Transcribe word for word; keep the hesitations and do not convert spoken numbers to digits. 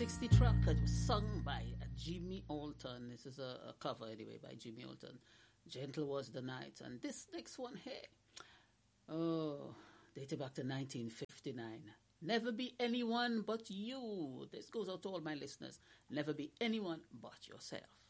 sixty track. It was sung by uh, Jimmy Alton. This is a, a cover anyway by Jimmy Alton. Gentle Was the Night. And this next one here, oh, dated back to nineteen fifty-nine. Never be anyone but you. This goes out to all my listeners. Never be anyone but yourself.